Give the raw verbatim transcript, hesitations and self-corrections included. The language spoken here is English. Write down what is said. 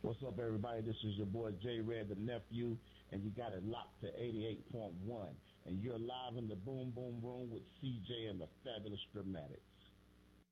What's up, everybody? This is your boy J Red, the nephew, and you got it locked to eighty-eight point one. And you're live in the Boom Boom Room with C J and the Fabulous Dramatics.